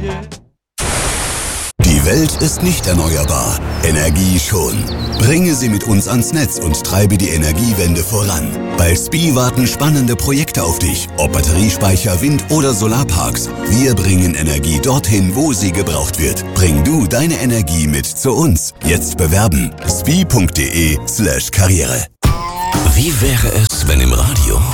Die Welt ist nicht erneuerbar, Energie schon. Bringe sie mit uns ans Netz und treibe die Energiewende voran. Bei SPIE warten spannende Projekte auf dich, ob Batteriespeicher, Wind- oder Solarparks. Wir bringen Energie dorthin, wo sie gebraucht wird. Bring du deine Energie mit zu uns. Jetzt bewerben. spie.de/Karriere. Wie wäre es, wenn im Radio